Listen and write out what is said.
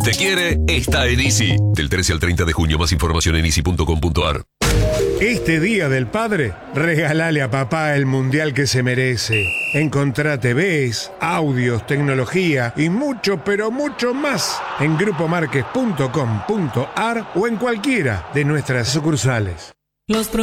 te quiere, está en Easy. Del 13 al 30 de junio, más información en easy.com.ar. Este Día del Padre, regálale a papá el mundial que se merece. Encontrá TVs, audios, tecnología y mucho, pero mucho más en grupomarques.com.ar o en cualquiera de nuestras sucursales.